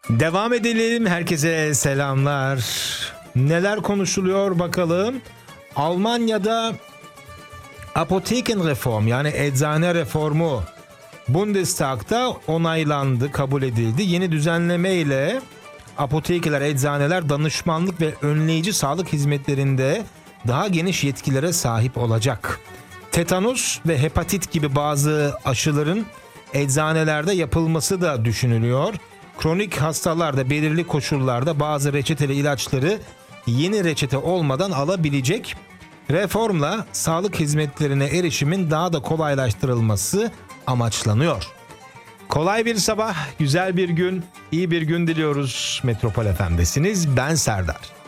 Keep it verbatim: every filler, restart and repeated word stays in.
Devam edelim. Herkese selamlar. Neler konuşuluyor bakalım. Almanya'da Apothekenreform yani eczane reformu Bundestag'da onaylandı, kabul edildi. Yeni düzenleme ile apotekeler, eczaneler danışmanlık ve önleyici sağlık hizmetlerinde daha geniş yetkilere sahip olacak. Tetanus ve hepatit gibi bazı aşıların eczanelerde yapılması da düşünülüyor. Kronik hastalarda belirli koşullarda bazı reçeteli ilaçları yeni reçete olmadan alabilecek. Reformla sağlık hizmetlerine erişimin daha da kolaylaştırılması amaçlanıyor. Kolay bir sabah, güzel bir gün, iyi bir gün diliyoruz. Metropol F M'desiniz. Ben Serdar.